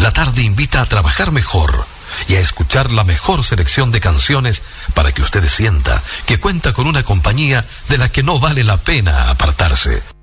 la tarde invita a trabajar mejor y a escuchar la mejor selección de canciones para que usted sienta que cuenta con una compañía de la que no vale la pena apartarse.